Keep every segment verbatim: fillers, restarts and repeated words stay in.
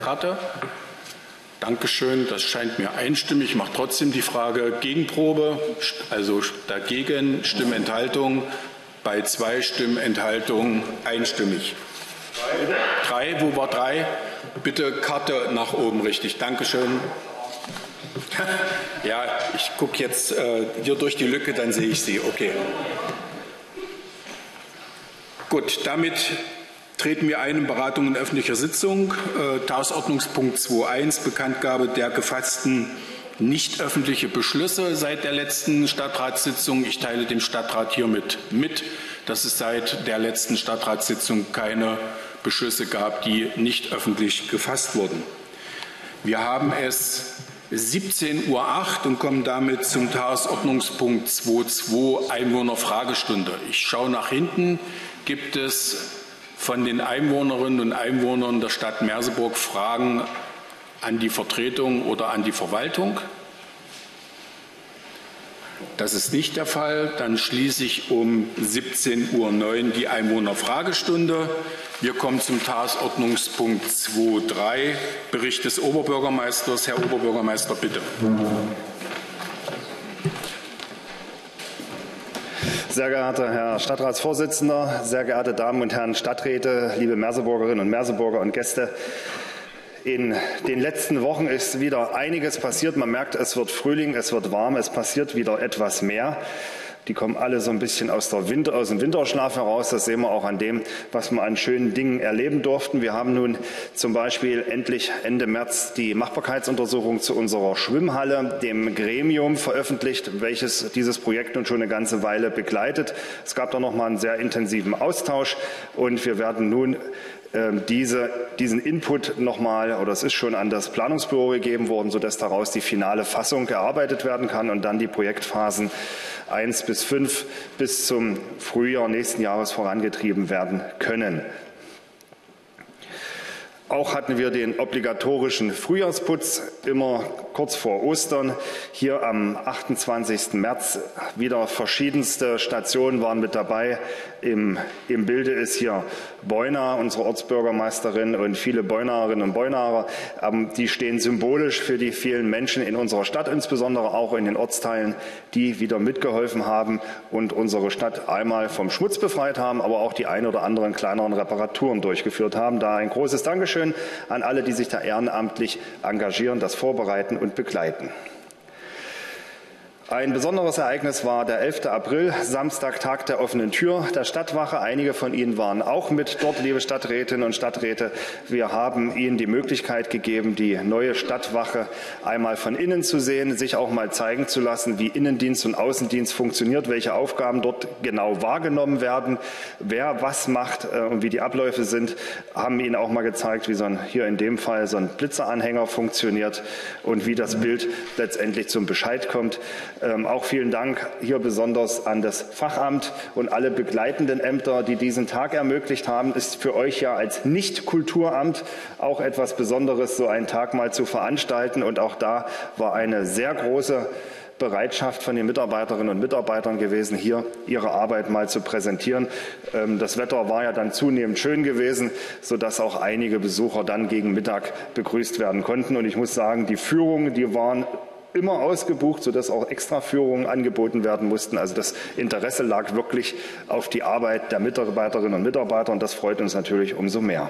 Karte. Dankeschön, das scheint mir einstimmig. Ich mache trotzdem die Frage Gegenprobe, also dagegen Stimmenthaltung, bei zwei Stimmenthaltungen einstimmig. Drei, wo war drei? Bitte Karte nach oben, richtig. Dankeschön. Ja, ich gucke jetzt äh, hier durch die Lücke, dann sehe ich Sie. Okay. Gut, damit treten wir ein in Beratung in öffentlicher Sitzung. Äh, Tagesordnungspunkt zwei Punkt eins, Bekanntgabe der gefassten nicht öffentliche Beschlüsse seit der letzten Stadtratssitzung. Ich teile dem Stadtrat hiermit mit, dass es seit der letzten Stadtratssitzung keine Beschlüsse gab, die nicht öffentlich gefasst wurden. Wir haben es siebzehn Uhr acht und kommen damit zum Tagesordnungspunkt zwei Punkt zwei, Einwohnerfragestunde. Ich schaue nach hinten. Gibt es von den Einwohnerinnen und Einwohnern der Stadt Merseburg Fragen an die Vertretung oder an die Verwaltung? Das ist nicht der Fall. Dann schließe ich um siebzehn Uhr neun die Einwohnerfragestunde. Wir kommen zum Tagesordnungspunkt zwei Punkt drei, Bericht des Oberbürgermeisters. Herr Oberbürgermeister, bitte. Sehr geehrter Herr Stadtratsvorsitzender, sehr geehrte Damen und Herren Stadträte, liebe Merseburgerinnen und Merseburger und Gäste. In den letzten Wochen ist wieder einiges passiert. Man merkt, es wird Frühling, es wird warm, es passiert wieder etwas mehr. Die kommen alle so ein bisschen aus, der Winter, aus dem Winterschlaf heraus. Das sehen wir auch an dem, was wir an schönen Dingen erleben durften. Wir haben nun zum Beispiel endlich Ende März die Machbarkeitsuntersuchung zu unserer Schwimmhalle, dem Gremium, veröffentlicht, welches dieses Projekt nun schon eine ganze Weile begleitet. Es gab da noch mal einen sehr intensiven Austausch und wir werden nun Diese, diesen Input nochmal, oder es ist schon an das Planungsbüro gegeben worden, sodass daraus die finale Fassung erarbeitet werden kann und dann die Projektphasen eins bis fünf bis zum Frühjahr nächsten Jahres vorangetrieben werden können. Auch hatten wir den obligatorischen Frühjahrsputz immer kurz vor Ostern. Hier am achtundzwanzigsten März wieder verschiedenste Stationen waren mit dabei. Im, im Bilde ist hier Beuna, unsere Ortsbürgermeisterin, und viele Beunerinnen und Beunarer. Die stehen symbolisch für die vielen Menschen in unserer Stadt, insbesondere auch in den Ortsteilen, die wieder mitgeholfen haben und unsere Stadt einmal vom Schmutz befreit haben, aber auch die ein oder anderen kleineren Reparaturen durchgeführt haben. Da ein großes Dankeschön an alle, die sich da ehrenamtlich engagieren, das vorbereiten und begleiten. Ein besonderes Ereignis war der elfte April, Samstag, Tag der offenen Tür der Stadtwache. Einige von Ihnen waren auch mit dort, liebe Stadträtinnen und Stadträte. Wir haben Ihnen die Möglichkeit gegeben, die neue Stadtwache einmal von innen zu sehen, sich auch mal zeigen zu lassen, wie Innendienst und Außendienst funktioniert, welche Aufgaben dort genau wahrgenommen werden, wer was macht und wie die Abläufe sind. Haben Ihnen auch mal gezeigt, wie so ein, hier in dem Fall so ein Blitzeranhänger funktioniert und wie das Bild letztendlich zum Bescheid kommt. Ähm, auch vielen Dank hier besonders an das Fachamt und alle begleitenden Ämter, die diesen Tag ermöglicht haben. Ist für euch ja als Nicht-Kulturamt auch etwas Besonderes, so einen Tag mal zu veranstalten. Und auch da war eine sehr große Bereitschaft von den Mitarbeiterinnen und Mitarbeitern gewesen, hier ihre Arbeit mal zu präsentieren. Das Wetter war ja dann zunehmend schön gewesen, sodass auch einige Besucher dann gegen Mittag begrüßt werden konnten. Und ich muss sagen, die Führungen, die waren immer ausgebucht, sodass auch Extraführungen angeboten werden mussten. Also das Interesse lag wirklich auf die Arbeit der Mitarbeiterinnen und Mitarbeiter, und das freut uns natürlich umso mehr.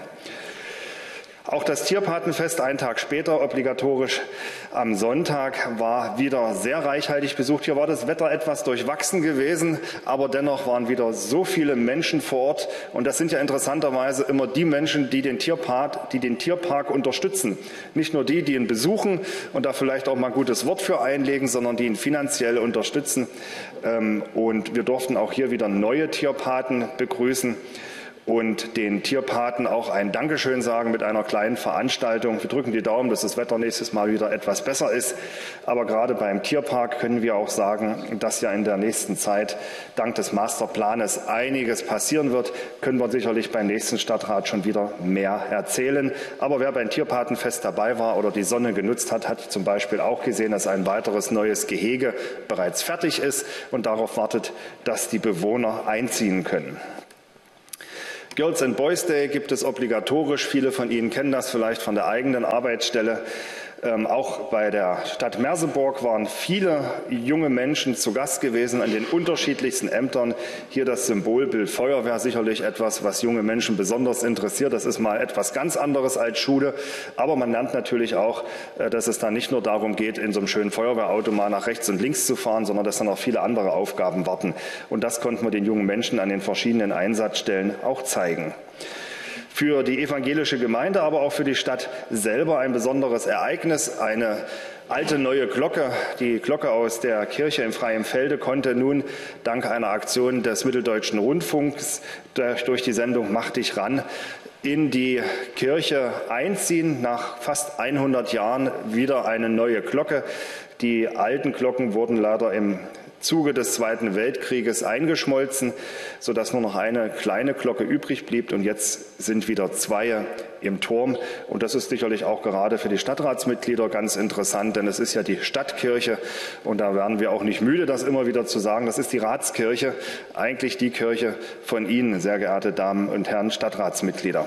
Auch das Tierpatenfest, einen Tag später, obligatorisch am Sonntag, war wieder sehr reichhaltig besucht. Hier war das Wetter etwas durchwachsen gewesen, aber dennoch waren wieder so viele Menschen vor Ort. Und das sind ja interessanterweise immer die Menschen, die den Tierpark, die den Tierpark unterstützen. Nicht nur die, die ihn besuchen und da vielleicht auch mal ein gutes Wort für einlegen, sondern die ihn finanziell unterstützen. Und wir durften auch hier wieder neue Tierpaten begrüßen und den Tierpaten auch ein Dankeschön sagen mit einer kleinen Veranstaltung. Wir drücken die Daumen, dass das Wetter nächstes Mal wieder etwas besser ist. Aber gerade beim Tierpark können wir auch sagen, dass ja in der nächsten Zeit dank des Masterplanes einiges passieren wird. Können wir sicherlich beim nächsten Stadtrat schon wieder mehr erzählen. Aber wer beim Tierpatenfest dabei war oder die Sonne genutzt hat, hat zum Beispiel auch gesehen, dass ein weiteres neues Gehege bereits fertig ist und darauf wartet, dass die Bewohner einziehen können. Girls and Boys Day gibt es obligatorisch. Viele von Ihnen kennen das vielleicht von der eigenen Arbeitsstelle. Ähm, auch bei der Stadt Merseburg waren viele junge Menschen zu Gast gewesen an den unterschiedlichsten Ämtern. Hier das Symbolbild Feuerwehr, sicherlich etwas, was junge Menschen besonders interessiert. Das ist mal etwas ganz anderes als Schule. Aber man lernt natürlich auch, äh, dass es da nicht nur darum geht, in so einem schönen Feuerwehrauto mal nach rechts und links zu fahren, sondern dass dann auch viele andere Aufgaben warten. Und das konnten wir den jungen Menschen an den verschiedenen Einsatzstellen auch zeigen. Für die evangelische Gemeinde, aber auch für die Stadt selber ein besonderes Ereignis. Eine alte neue Glocke, die Glocke aus der Kirche in Freienfelde, konnte nun dank einer Aktion des Mitteldeutschen Rundfunks durch die Sendung Mach dich ran in die Kirche einziehen. Nach fast hundert Jahren wieder eine neue Glocke. Die alten Glocken wurden leider im Zuge des Zweiten Weltkrieges eingeschmolzen, sodass nur noch eine kleine Glocke übrig blieb. Und jetzt sind wieder zwei im Turm. Und das ist sicherlich auch gerade für die Stadtratsmitglieder ganz interessant, denn es ist ja die Stadtkirche. Und da werden wir auch nicht müde, das immer wieder zu sagen. Das ist die Ratskirche, eigentlich die Kirche von Ihnen, sehr geehrte Damen und Herren Stadtratsmitglieder.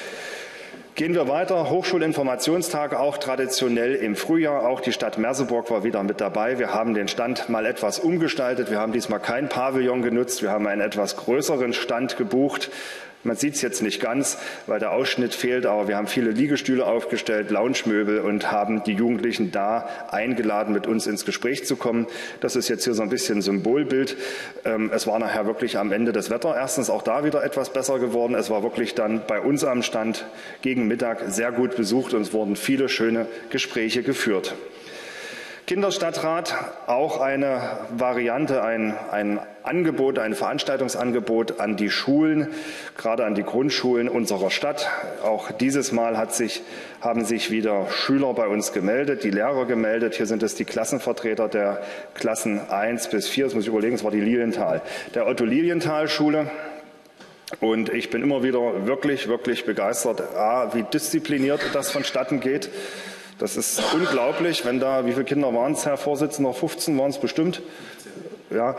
Gehen wir weiter. Hochschulinformationstag, auch traditionell im Frühjahr. Auch die Stadt Merseburg war wieder mit dabei. Wir haben den Stand mal etwas umgestaltet. Wir haben diesmal kein Pavillon genutzt. Wir haben einen etwas größeren Stand gebucht. Man sieht es jetzt nicht ganz, weil der Ausschnitt fehlt, aber wir haben viele Liegestühle aufgestellt, Loungemöbel und haben die Jugendlichen da eingeladen, mit uns ins Gespräch zu kommen. Das ist jetzt hier so ein bisschen Symbolbild. Es war nachher wirklich am Ende das Wetter erstens auch da wieder etwas besser geworden. Es war wirklich dann bei uns am Stand gegen Mittag sehr gut besucht und es wurden viele schöne Gespräche geführt. Kinderstadtrat, auch eine Variante, ein, ein Angebot, ein Veranstaltungsangebot an die Schulen, gerade an die Grundschulen unserer Stadt. Auch dieses Mal hat sich, haben sich wieder Schüler bei uns gemeldet, die Lehrer gemeldet. Hier sind es die Klassenvertreter der Klassen eins bis vier, das muss ich überlegen, es war die Lilienthal, der Otto-Lilienthal-Schule. Und ich bin immer wieder wirklich, wirklich begeistert, A, wie diszipliniert das vonstatten geht. Das ist unglaublich, wenn da, wie viele Kinder waren es, Herr Vorsitzender? fünfzehn waren es bestimmt. Ja,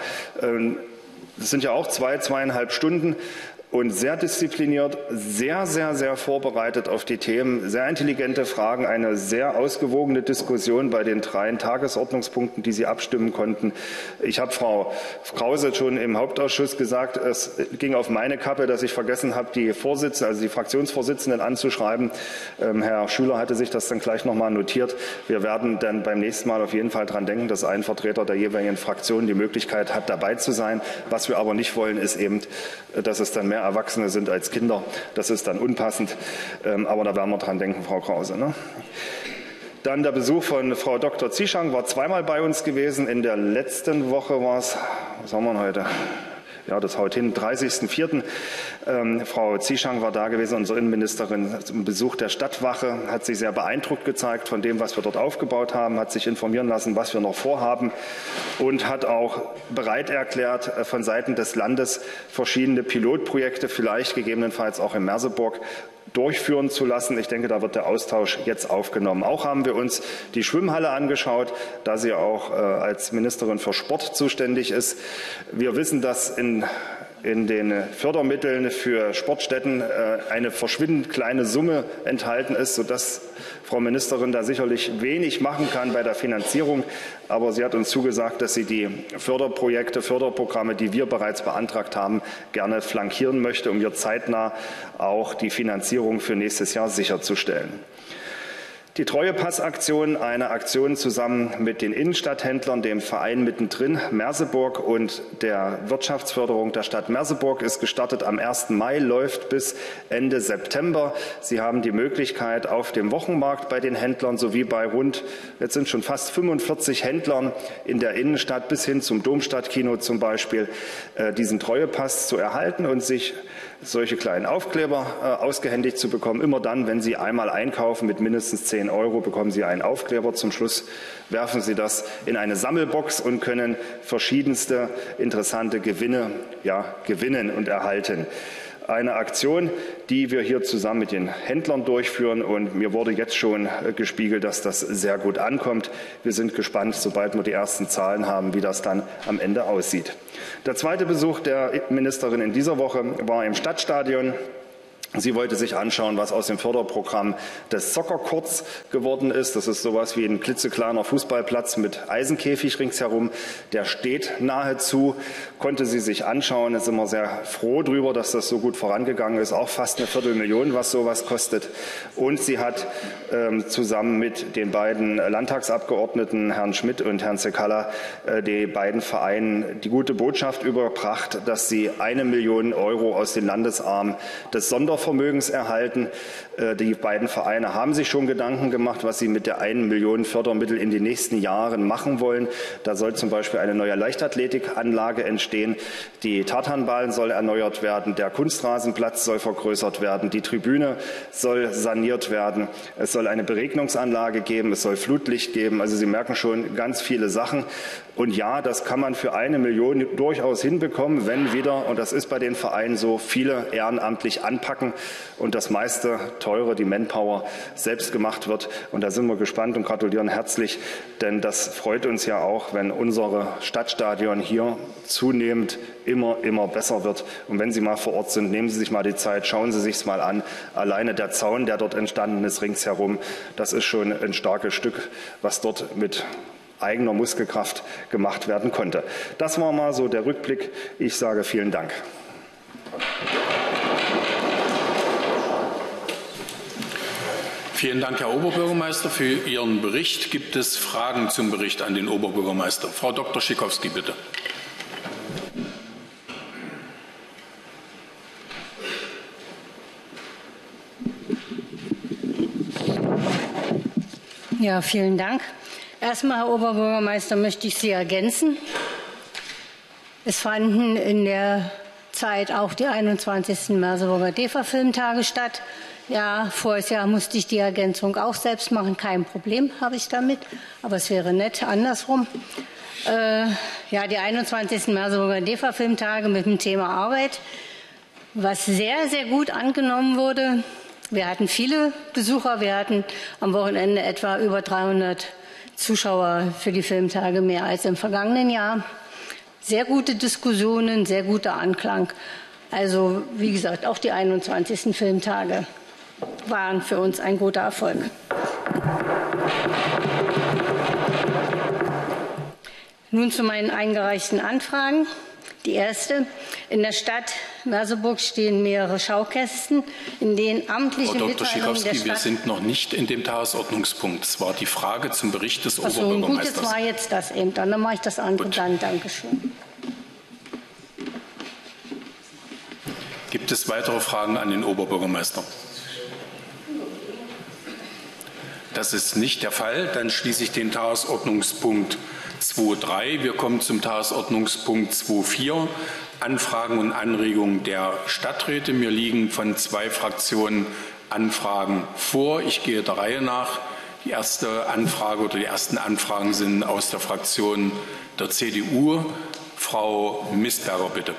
das sind ja auch zwei, zweieinhalb Stunden. Und sehr diszipliniert, sehr, sehr, sehr vorbereitet auf die Themen, sehr intelligente Fragen, eine sehr ausgewogene Diskussion bei den drei Tagesordnungspunkten, die Sie abstimmen konnten. Ich habe Frau Krause schon im Hauptausschuss gesagt, es ging auf meine Kappe, dass ich vergessen habe, die Vorsitzenden, also die Fraktionsvorsitzenden anzuschreiben. Ähm, Herr Schüler hatte sich das dann gleich noch mal notiert. Wir werden dann beim nächsten Mal auf jeden Fall dran denken, dass ein Vertreter der jeweiligen Fraktion die Möglichkeit hat, dabei zu sein. Was wir aber nicht wollen, ist eben, dass es dann mehr Erwachsene sind als Kinder. Das ist dann unpassend. Aber da werden wir dran denken, Frau Krause. Ne? Dann der Besuch von Frau Doktor Zieschang war zweimal bei uns gewesen. In der letzten Woche war es, was haben wir heute? Ja, das haut hin, dreißigsten vierten Ähm, Frau Zieschang war da gewesen, unsere Innenministerin, zum Besuch der Stadtwache, hat sich sehr beeindruckt gezeigt von dem, was wir dort aufgebaut haben, hat sich informieren lassen, was wir noch vorhaben und hat auch bereit erklärt, von Seiten des Landes verschiedene Pilotprojekte, vielleicht gegebenenfalls auch in Merseburg, durchführen zu lassen. Ich denke, da wird der Austausch jetzt aufgenommen. Auch haben wir uns die Schwimmhalle angeschaut, da sie auch äh, als Ministerin für Sport zuständig ist. Wir wissen, dass in in den Fördermitteln für Sportstätten eine verschwindend kleine Summe enthalten ist, sodass Frau Ministerin da sicherlich wenig machen kann bei der Finanzierung. Aber sie hat uns zugesagt, dass sie die Förderprojekte, Förderprogramme, die wir bereits beantragt haben, gerne flankieren möchte, um ihr zeitnah auch die Finanzierung für nächstes Jahr sicherzustellen. Die Treuepassaktion, eine Aktion zusammen mit den Innenstadthändlern, dem Verein Mittendrin Merseburg und der Wirtschaftsförderung der Stadt Merseburg, ist gestartet am ersten Mai, läuft bis Ende September. Sie haben die Möglichkeit, auf dem Wochenmarkt bei den Händlern sowie bei rund, jetzt sind schon fast fünfundvierzig Händlern in der Innenstadt bis hin zum Domstadtkino zum Beispiel, diesen Treuepass zu erhalten und sich solche kleinen Aufkleber äh, ausgehändigt zu bekommen. Immer dann, wenn Sie einmal einkaufen mit mindestens zehn Euro, bekommen Sie einen Aufkleber. Zum Schluss werfen Sie das in eine Sammelbox und können verschiedenste interessante Gewinne ja, gewinnen und erhalten. Eine Aktion, die wir hier zusammen mit den Händlern durchführen, und mir wurde jetzt schon gespiegelt, dass das sehr gut ankommt. Wir sind gespannt, sobald wir die ersten Zahlen haben, wie das dann am Ende aussieht. Der zweite Besuch der Ministerin in dieser Woche war im Stadtstadion. Sie wollte sich anschauen, was aus dem Förderprogramm des Soccer-Courts geworden ist. Das ist sowas wie ein klitzekleiner Fußballplatz mit Eisenkäfig ringsherum. Der steht nahezu, konnte sie sich anschauen. Da sind wir sehr froh drüber, dass das so gut vorangegangen ist. Auch fast eine Viertelmillion, was sowas kostet. Und sie hat ähm, zusammen mit den beiden Landtagsabgeordneten, Herrn Schmidt und Herrn Sekala, äh, die beiden Vereinen die gute Botschaft überbracht, dass sie eine Million Euro aus den Landesarmen des Sondervermögens Vermögens erhalten. Die beiden Vereine haben sich schon Gedanken gemacht, was sie mit der einen Million Fördermittel in den nächsten Jahren machen wollen. Da soll zum Beispiel eine neue Leichtathletikanlage entstehen. Die Tartanbahn soll erneuert werden. Der Kunstrasenplatz soll vergrößert werden. Die Tribüne soll saniert werden. Es soll eine Beregnungsanlage geben. Es soll Flutlicht geben. Also Sie merken schon ganz viele Sachen. Und ja, das kann man für eine Million durchaus hinbekommen, wenn wieder, und das ist bei den Vereinen so, viele ehrenamtlich anpacken und das meiste teure, die Manpower, selbst gemacht wird. Und da sind wir gespannt und gratulieren herzlich, denn das freut uns ja auch, wenn unsere Stadtstadion hier zunehmend immer, immer besser wird. Und wenn Sie mal vor Ort sind, nehmen Sie sich mal die Zeit, schauen Sie sich es mal an. Alleine der Zaun, der dort entstanden ist, ringsherum, das ist schon ein starkes Stück, was dort mit eigener Muskelkraft gemacht werden konnte. Das war mal so der Rückblick. Ich sage vielen Dank. Vielen Dank, Herr Oberbürgermeister, für Ihren Bericht. Gibt es Fragen zum Bericht an den Oberbürgermeister? Frau Doktor Schikowski, bitte. Ja, vielen Dank. Erstmal, Herr Oberbürgermeister, möchte ich Sie ergänzen. Es fanden in der Zeit auch die einundzwanzigsten Merseburger DEFA-Filmtage statt. Ja, voriges Jahr musste ich die Ergänzung auch selbst machen. Kein Problem habe ich damit, aber es wäre nett andersrum. Äh, ja, die einundzwanzigsten Merseburger DEFA-Filmtage mit dem Thema Arbeit, was sehr, sehr gut angenommen wurde. Wir hatten viele Besucher. Wir hatten am Wochenende etwa über dreihundert Zuschauer für die Filmtage, mehr als im vergangenen Jahr. Sehr gute Diskussionen, sehr guter Anklang. Also wie gesagt, auch die einundzwanzigsten Filmtage waren für uns ein guter Erfolg. Nun zu meinen eingereichten Anfragen. Die erste: In der Stadt Merseburg stehen mehrere Schaukästen, in denen amtliche Frau Doktor Mitteilungen der Schikowski, Stadt... wir sind noch nicht in dem Tagesordnungspunkt. Es war die Frage zum Bericht des Ach so, Oberbürgermeisters. Gut, jetzt war jetzt das eben. Dann mache ich das andere Gut. dann. Dankeschön. Gibt es weitere Fragen an den Oberbürgermeister? Das ist nicht der Fall. Dann schließe ich den Tagesordnungspunkt zwei Punkt drei. Wir kommen zum Tagesordnungspunkt zwei Punkt vier. Anfragen und Anregungen der Stadträte. Mir liegen von zwei Fraktionen Anfragen vor. Ich gehe der Reihe nach. Die erste Anfrage oder die ersten Anfragen sind aus der Fraktion der C D U. Frau Mistberger, bitte.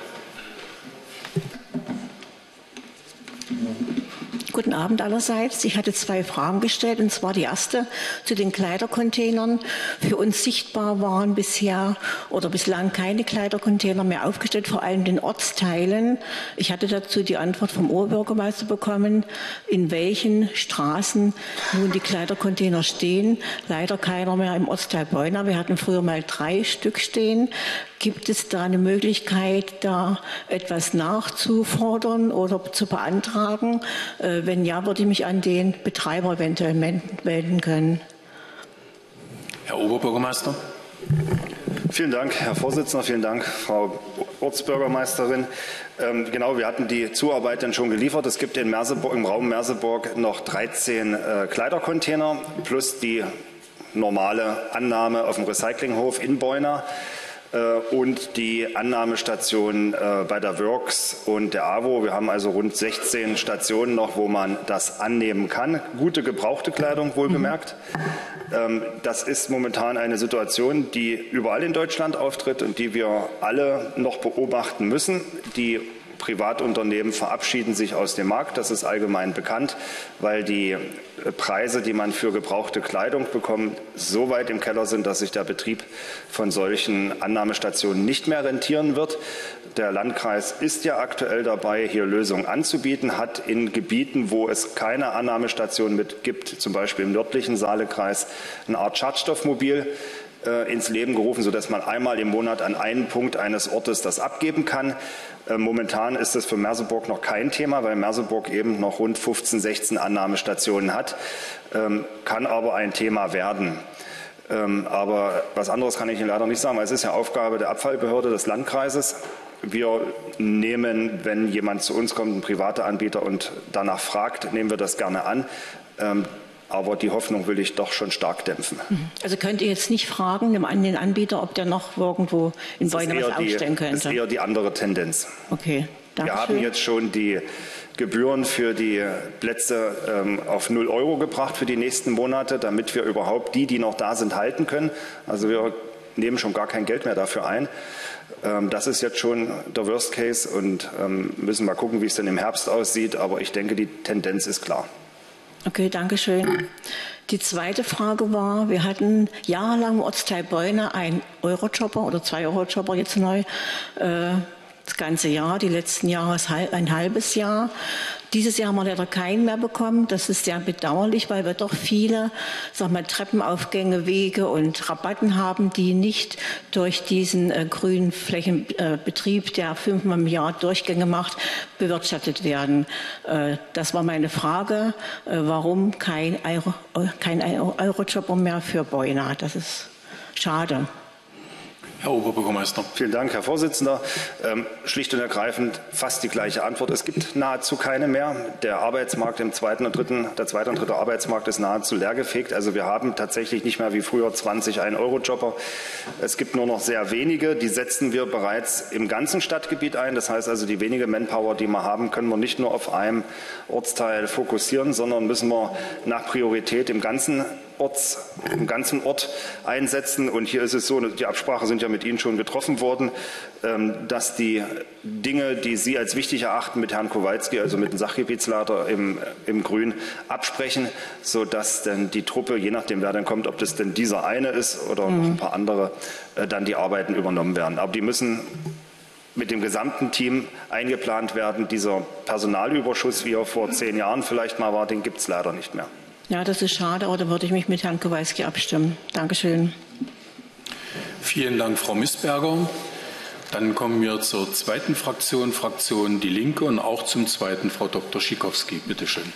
Guten Abend allerseits. Ich hatte zwei Fragen gestellt, und zwar die erste zu den Kleidercontainern. Für uns sichtbar waren bisher oder bislang keine Kleidercontainer mehr aufgestellt, vor allem den Ortsteilen. Ich hatte dazu die Antwort vom Oberbürgermeister bekommen, in welchen Straßen nun die Kleidercontainer stehen. Leider keiner mehr im Ortsteil Beuna. Wir hatten früher mal drei Stück stehen. Gibt es da eine Möglichkeit, da etwas nachzufordern oder zu beantragen? Wenn ja, würde ich mich an den Betreiber eventuell melden können. Herr Oberbürgermeister. Vielen Dank, Herr Vorsitzender. Vielen Dank, Frau Ortsbürgermeisterin. Ähm, genau, wir hatten die Zuarbeit dann schon geliefert. Es gibt in Merseburg, im Raum Merseburg noch dreizehn äh, Kleidercontainer plus die normale Annahme auf dem Recyclinghof in Beuna und die Annahmestation bei der Works und der AWO. Wir haben also rund sechzehn Stationen noch, wo man das annehmen kann. Gute gebrauchte Kleidung, wohlgemerkt. Mhm. Das ist momentan eine Situation, die überall in Deutschland auftritt und die wir alle noch beobachten müssen. Die Privatunternehmen verabschieden sich aus dem Markt. Das ist allgemein bekannt, weil die Preise, die man für gebrauchte Kleidung bekommt, so weit im Keller sind, dass sich der Betrieb von solchen Annahmestationen nicht mehr rentieren wird. Der Landkreis ist ja aktuell dabei, hier Lösungen anzubieten, hat in Gebieten, wo es keine Annahmestation mit gibt, zum Beispiel im nördlichen Saalekreis, eine Art Schadstoffmobil ins Leben gerufen, sodass man einmal im Monat an einen Punkt eines Ortes das abgeben kann. Momentan ist das für Merseburg noch kein Thema, weil Merseburg eben noch rund fünfzehn, sechzehn Annahmestationen hat, kann aber ein Thema werden. Aber was anderes kann ich Ihnen leider nicht sagen, weil es ist ja Aufgabe der Abfallbehörde des Landkreises. Wir nehmen, wenn jemand zu uns kommt, ein privater Anbieter, und danach fragt, nehmen wir das gerne an. Aber die Hoffnung will ich doch schon stark dämpfen. Also könnt ihr jetzt nicht fragen an den Anbieter, ob der noch irgendwo in Beune was aufstellen könnte? Das ist eher die andere Tendenz. Okay, danke Wir haben jetzt schon die Gebühren für die Plätze ähm, auf null Euro gebracht für die nächsten Monate, damit wir überhaupt die, die noch da sind, halten können. Also wir nehmen schon gar kein Geld mehr dafür ein. Ähm, das ist jetzt schon der Worst Case und ähm, müssen mal gucken, wie es dann im Herbst aussieht. Aber ich denke, die Tendenz ist klar. Okay, danke schön. Die zweite Frage war, wir hatten jahrelang im Ortsteil Beune einen Eurojobber oder zwei Eurojobber jetzt neu, äh, das ganze Jahr, die letzten Jahre ein halbes Jahr. Dieses Jahr haben wir leider keinen mehr bekommen. Das ist sehr bedauerlich, weil wir doch viele, sag mal, Treppenaufgänge, Wege und Rabatten haben, die nicht durch diesen äh, grünen Flächenbetrieb, äh, der fünfmal im Jahr Durchgänge macht, bewirtschaftet werden. Äh, das war meine Frage, äh, warum kein, Euro, kein Eurojobber mehr für Beune. Das ist schade. Herr Oberbürgermeister. Vielen Dank, Herr Vorsitzender. Ähm, schlicht und ergreifend fast die gleiche Antwort. Es gibt nahezu keine mehr. Der Arbeitsmarkt im zweiten und dritten, der zweite und dritte Arbeitsmarkt ist nahezu leergefegt. Also wir haben tatsächlich nicht mehr wie früher zwanzig ein-Euro-Jobber. Es gibt nur noch sehr wenige. Die setzen wir bereits im ganzen Stadtgebiet ein. Das heißt also, die wenige Manpower, die wir haben, können wir nicht nur auf einem Ortsteil fokussieren, sondern müssen wir nach Priorität im ganzen Orts, im ganzen Ort einsetzen. Und hier ist es so, die Absprachen sind ja mit Ihnen schon getroffen worden, dass die Dinge, die Sie als wichtig erachten, mit Herrn Kowalski, also mit dem Sachgebietsleiter im, im Grün, absprechen, sodass dann die Truppe, je nachdem wer dann kommt, ob das denn dieser eine ist oder mhm. noch ein paar andere, dann die Arbeiten übernommen werden. Aber die müssen mit dem gesamten Team eingeplant werden. Dieser Personalüberschuss, wie er vor zehn Jahren vielleicht mal war, den gibt es leider nicht mehr. Ja, das ist schade, aber da würde ich mich mit Herrn Kowalski abstimmen. Dankeschön. Vielen Dank, Frau Missberger. Dann kommen wir zur zweiten Fraktion, Fraktion Die Linke, und auch zum zweiten Frau Doktor Schikowski. Bitte schön.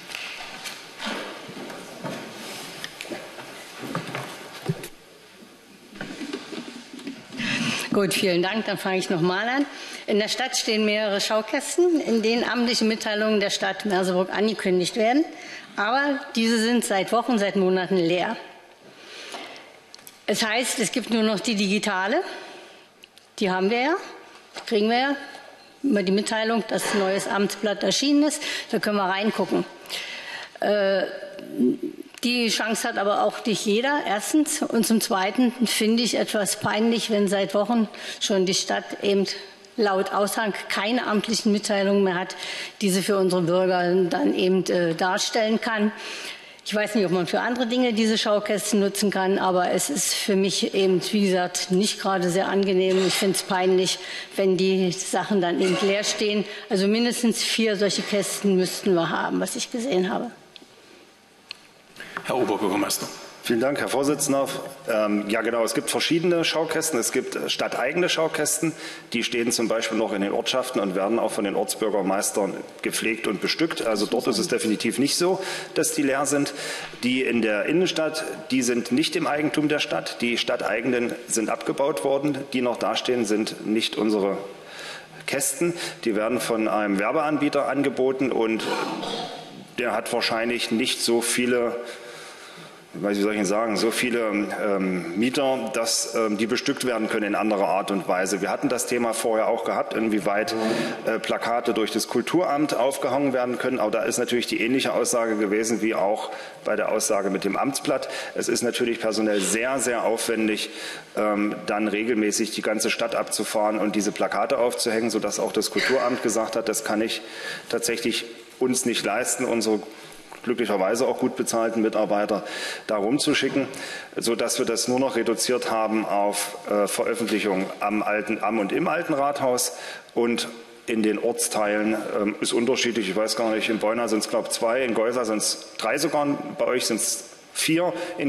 Gut, vielen Dank. Dann fange ich noch mal an. In der Stadt stehen mehrere Schaukästen, in denen amtliche Mitteilungen der Stadt Merseburg angekündigt werden. Aber diese sind seit Wochen, seit Monaten leer. Es heißt, es gibt nur noch die digitale. Die haben wir ja, kriegen wir ja über die Mitteilung, dass ein neues Amtsblatt erschienen ist. Da können wir reingucken. Äh, die Chance hat aber auch nicht jeder, erstens. Und zum Zweiten finde ich etwas peinlich, wenn seit Wochen schon die Stadt eben laut Aushang keine amtlichen Mitteilungen mehr hat, die sie für unsere Bürger dann eben äh, darstellen kann. Ich weiß nicht, ob man für andere Dinge diese Schaukästen nutzen kann, aber es ist für mich eben, wie gesagt, nicht gerade sehr angenehm. Ich finde es peinlich, wenn die Sachen dann eben leer stehen. Also mindestens vier solche Kästen müssten wir haben, was ich gesehen habe. Herr Oberbürgermeister. Vielen Dank, Herr Vorsitzender. Ähm, ja, genau, es gibt verschiedene Schaukästen. Es gibt stadteigene Schaukästen. Die stehen zum Beispiel noch in den Ortschaften und werden auch von den Ortsbürgermeistern gepflegt und bestückt. Also dort ist es definitiv nicht so, dass die leer sind. Die in der Innenstadt, die sind nicht im Eigentum der Stadt. Die stadteigenen sind abgebaut worden. Die noch dastehen, sind nicht unsere Kästen. Die werden von einem Werbeanbieter angeboten und der hat wahrscheinlich nicht so viele wie soll ich Ihnen sagen, so viele ähm, Mieter, dass ähm, die bestückt werden können in anderer Art und Weise. Wir hatten das Thema vorher auch gehabt, inwieweit äh, Plakate durch das Kulturamt aufgehangen werden können. Aber da ist natürlich die ähnliche Aussage gewesen wie auch bei der Aussage mit dem Amtsblatt. Es ist natürlich personell sehr, sehr aufwendig, ähm, dann regelmäßig die ganze Stadt abzufahren und diese Plakate aufzuhängen, sodass auch das Kulturamt gesagt hat, das kann ich tatsächlich uns nicht leisten, unsere glücklicherweise auch gut bezahlten Mitarbeiter da rumzuschicken, sodass wir das nur noch reduziert haben auf äh, Veröffentlichung am, alten, am und im alten Rathaus und in den Ortsteilen ähm, ist unterschiedlich. Ich weiß gar nicht, in Beuna sind es, glaube ich, zwei, in Geusar sind es drei sogar, bei euch sind es vier. In